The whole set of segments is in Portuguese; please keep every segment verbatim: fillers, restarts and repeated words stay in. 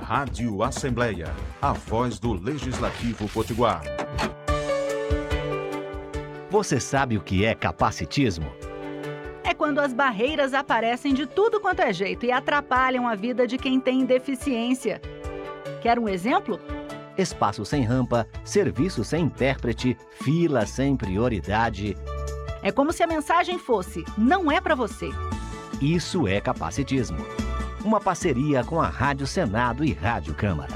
Rádio Assembleia, a voz do Legislativo Potiguar. Você sabe o que é capacitismo? É quando as barreiras aparecem de tudo quanto é jeito e atrapalham a vida de quem tem deficiência. Quer um exemplo? Espaço sem rampa, serviço sem intérprete, fila sem prioridade. É como se a mensagem fosse: não é para você. Isso é capacitismo. Uma parceria com a Rádio Senado e Rádio Câmara.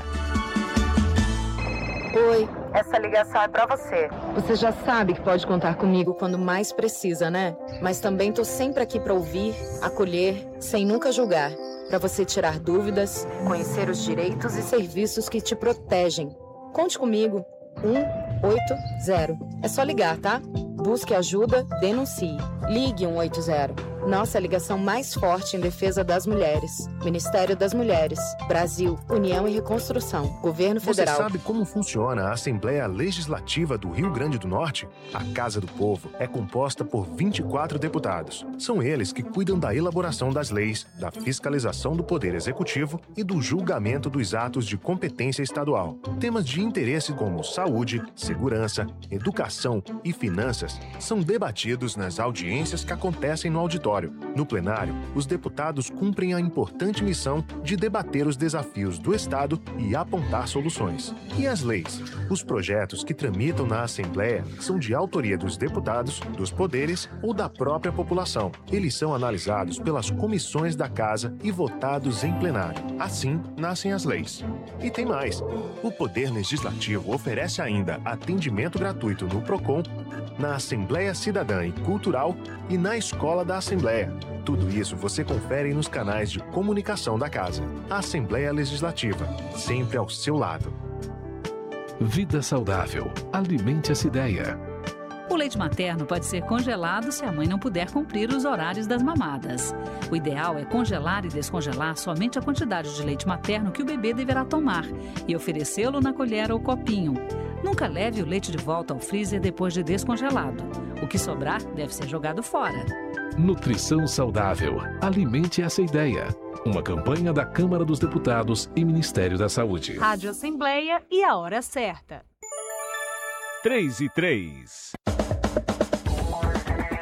Oi, essa ligação é pra você. Você já sabe que pode contar comigo quando mais precisa, né? Mas também tô sempre aqui pra ouvir, acolher, sem nunca julgar. Pra você tirar dúvidas, conhecer os direitos e serviços que te protegem. Conte comigo. um oito zero. É só ligar, tá? Busque ajuda, denuncie. Ligue um oito zero. Nossa ligação mais forte em defesa das mulheres. Ministério das Mulheres. Brasil. União e Reconstrução. Governo Federal. Você sabe como funciona a Assembleia Legislativa do Rio Grande do Norte? A Casa do Povo é composta por vinte e quatro deputados. São eles que cuidam da elaboração das leis, da fiscalização do Poder Executivo e do julgamento dos atos de competência estadual. Temas de interesse como saúde, segurança, educação e finanças são debatidos nas audiências que acontecem no auditório. No plenário, os deputados cumprem a importante missão de debater os desafios do Estado e apontar soluções. E as leis? Os projetos que tramitam na Assembleia são de autoria dos deputados, dos poderes ou da própria população. Eles são analisados pelas comissões da Casa e votados em plenário. Assim, nascem as leis. E tem mais. O Poder Legislativo oferece ainda atendimento gratuito no Procon, na Assembleia Cidadã e Cultural e na Escola da Assembleia. Tudo isso você confere nos canais de comunicação da Casa. A Assembleia Legislativa, sempre ao seu lado. Vida saudável. Alimente essa ideia. O leite materno pode ser congelado se a mãe não puder cumprir os horários das mamadas. O ideal é congelar e descongelar somente a quantidade de leite materno que o bebê deverá tomar e oferecê-lo na colher ou copinho. Nunca leve o leite de volta ao freezer depois de descongelado. O que sobrar deve ser jogado fora. Nutrição saudável. Alimente essa ideia. Uma campanha da Câmara dos Deputados e Ministério da Saúde. Rádio Assembleia e a hora certa. três e três.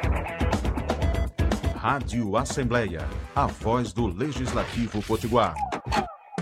Rádio Assembleia, a voz do Legislativo Potiguar.